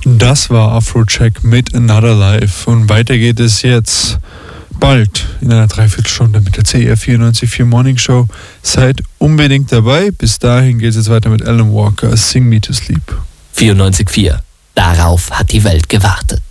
Das war Afrocheck mit Another Life. Und weiter geht es jetzt bald in einer Dreiviertelstunde mit der CR 94.4 Morning Show. Seid unbedingt dabei. Bis dahin geht es jetzt weiter mit Alan Walker, Sing Me to Sleep. 94.4. Darauf hat die Welt gewartet.